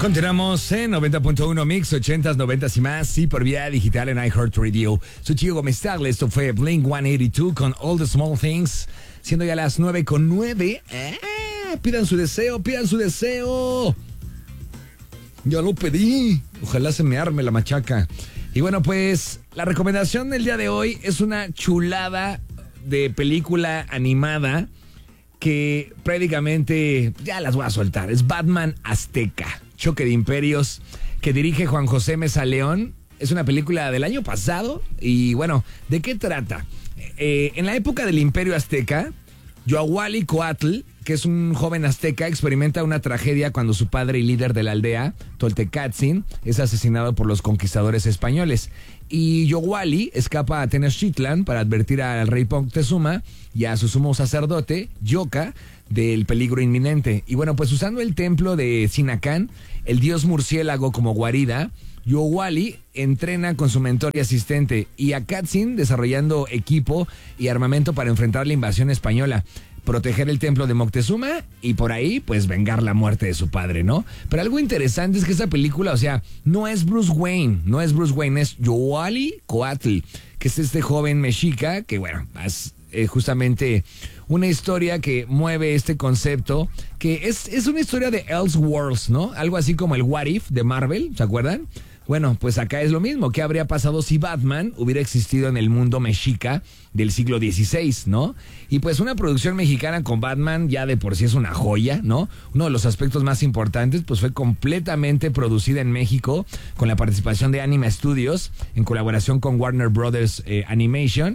Continuamos en 90.1 Mix, 80s, 90s y más, y por vía digital en iHeartRadio. Soy Gio Gómez Tagle, esto fue Blink-182 con All the Small Things, siendo ya las 9:09. Pidan su deseo, pidan su deseo. Yo lo pedí, ojalá se me arme la machaca. Y bueno, pues la recomendación del día de hoy es una chulada de película animada que prácticamente ya las voy a soltar. Es Batman Azteca, Choque de Imperios, que dirige Juan José Meza León. Es una película del año pasado y bueno, ¿de qué trata? En la época del Imperio Azteca, Yahuali-Coatl, que es un joven azteca, experimenta una tragedia cuando su padre y líder de la aldea, Toltecatzin, es asesinado por los conquistadores españoles. Y Yahuali escapa a Tenochtitlan para advertir al rey Moctezuma y a su sumo sacerdote, Yoka, del peligro inminente. Y bueno, pues usando el templo de Sinacán, el dios murciélago como guarida, Yahuali entrena con su mentor y asistente, y a Katzin desarrollando equipo y armamento para enfrentar la invasión española, proteger el templo de Moctezuma y por ahí, pues, vengar la muerte de su padre, ¿no? Pero algo interesante es que esta película, o sea, no es Bruce Wayne, es Yahuali-Coatl, que es este joven mexica que, bueno, es justamente una historia que mueve este concepto, que es una historia de Elseworlds, ¿no? Algo así como el What If de Marvel, ¿se acuerdan? Bueno, pues acá es lo mismo. ¿Qué habría pasado si Batman hubiera existido en el mundo mexica del siglo XVI, ¿no? Y pues una producción mexicana con Batman ya de por sí es una joya, ¿no? Uno de los aspectos más importantes, pues fue completamente producida en México con la participación de Anima Studios en colaboración con Warner Brothers Animation.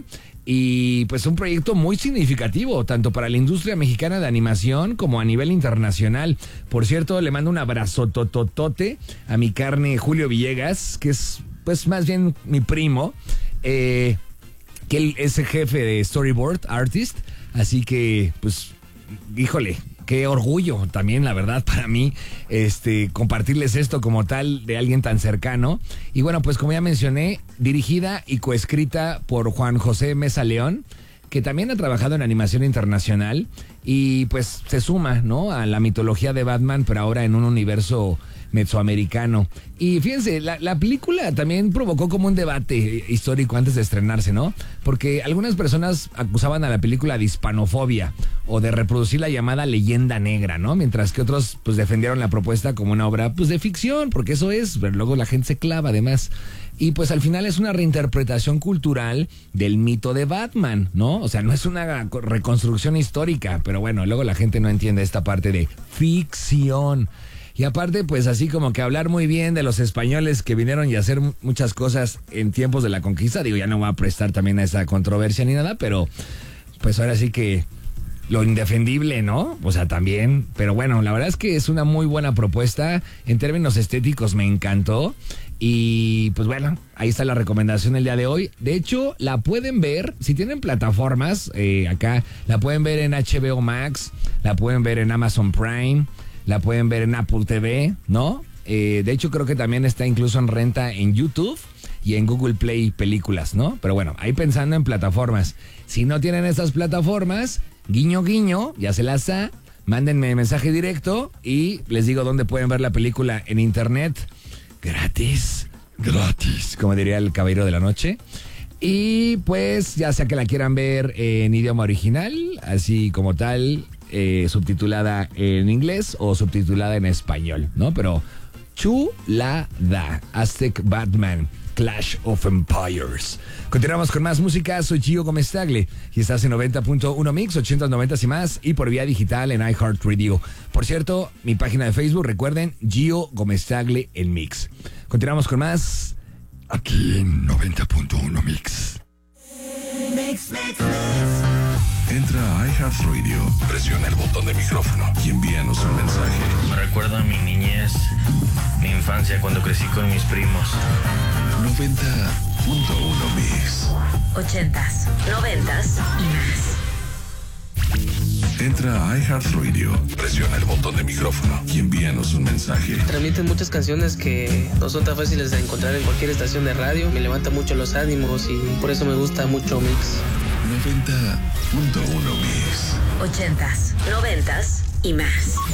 Y pues un proyecto muy significativo, tanto para la industria mexicana de animación como a nivel internacional. Por cierto, le mando un abrazo tototote a mi carne Julio Villegas, que es pues más bien mi primo, que él es el jefe de Storyboard Artist. Así que, pues, híjole, qué orgullo también, la verdad, para mí, compartirles esto como tal de alguien tan cercano. Y bueno, pues como ya mencioné, dirigida y coescrita por Juan José Meza León, que también ha trabajado en animación internacional y pues se suma, ¿no?, a la mitología de Batman, pero ahora en un universo mesoamericano. Y fíjense, la película también provocó como un debate histórico antes de estrenarse, ¿no? Porque algunas personas acusaban a la película de hispanofobia o de reproducir la llamada leyenda negra, ¿no? Mientras que otros pues defendieron la propuesta como una obra pues de ficción, porque eso es, pero luego la gente se clava además. Y pues al final es una reinterpretación cultural del mito de Batman, ¿no? O sea, no es una reconstrucción histórica, pero bueno, luego la gente no entiende esta parte de ficción. Y aparte, pues así como que hablar muy bien de los españoles que vinieron y hacer muchas cosas en tiempos de la conquista. Digo, ya no voy a prestar también a esa controversia ni nada, pero pues ahora sí que lo indefendible, ¿no? O sea, también. Pero bueno, la verdad es que es una muy buena propuesta. En términos estéticos me encantó. Y pues bueno, ahí está la recomendación del día de hoy. De hecho, la pueden ver, si tienen plataformas, acá, la pueden ver en HBO Max, la pueden ver en Amazon Prime, la pueden ver en Apple TV, ¿no? De hecho, creo que también está incluso en renta en YouTube y en Google Play Películas, ¿no? Pero bueno, ahí pensando en plataformas. Si no tienen esas plataformas, guiño, guiño, ya se las da, mándenme mensaje directo y les digo dónde pueden ver la película en internet. Gratis, como diría el Caballero de la Noche. Y pues ya sea que la quieran ver en idioma original, así como tal, subtitulada en inglés o subtitulada en español, ¿no? Pero chulada, Aztec Batman, Clash of Empires. Continuamos con más música. Soy Gio Gómez Tagle y estás en 90.1 Mix, 80s, 90s y más, y por vía digital en iHeartRadio. Por cierto, mi página de Facebook, recuerden, Gio Gómez Tagle en Mix. Continuamos con más aquí en 90.1 Mix. Entra a iHeartRadio, presiona el botón de micrófono y envíanos un mensaje. Me recuerda a mi niñez, mi infancia cuando crecí con mis primos. 90.1 Mix. 80s, 90s y más. Entra a iHeartRadio, presiona el botón de micrófono y envíanos un mensaje. Transmiten muchas canciones que no son tan fáciles de encontrar en cualquier estación de radio. Me levanta mucho los ánimos y por eso me gusta mucho Mix. 90.1 Mix. 80s, 90s y más.